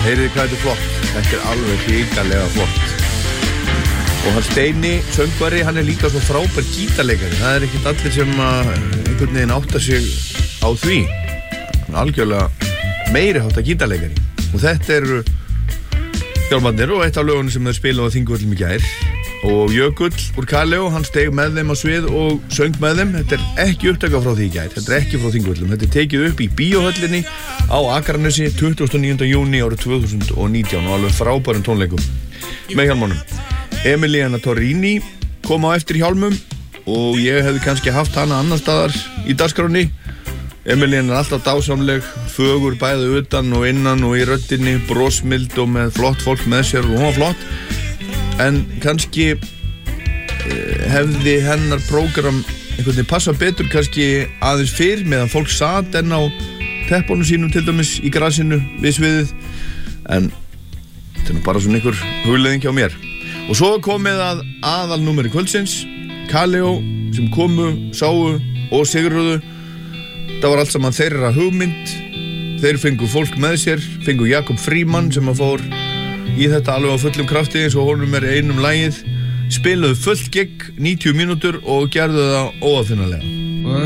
Heyrið hvað þetta flott. Þetta alveg hrikalega flott. Og hann Steini, söngvari, hann líka svo frábær gítarleikari. Það ekkert allir sem einhvern veginn áttar sig á því. Hann algjörlega meiri hátta gítarleikari. Og þetta Hjálmarnir og eitt af lögunum sem þeir spila á Þingvöllum í gær. Og Jökull úr Kaleo, hann steig með þeim á svið og söng með þeim. Þetta ekki upptaka frá því í gær. Þetta ekki frá Þingvöllum. Þetta tekið upp í Bíóhöllinni á Akranesi 29. júní árið 2019 og alveg frábærum tónleikum með Hjálmánum. Emiliana Torrini kom á eftir Hjálmum og ég hefði kannski haft hana annar staðar í dagskráni. Emiliana alltaf dásamleg, fögur bæði utan og innan og í röddinni, brosmild og með flott fólk með sér og hún var flott. En kannski hefði hennar prógram einhvern veginn passa betur kannski aðeins fyrr meðan fólk sat enn á teppunum sínum til dæmis í grasinu við sviðið. En þetta bara svona einhver hugleiðing hjá mér. Og svo komið að aðalnúmeri kvöldsins, Kaleo sem komu, sáu og sigruðu. Það var allt saman þeirra hugmynd. Þeir fengu fólk með sér, fengu Jakob Frímann sem fór í þetta alveg á fullum krafti eins og honum einum lagið. Spiluðu fullt gig, 90 mínútur og gerðu það óaðfinnalega.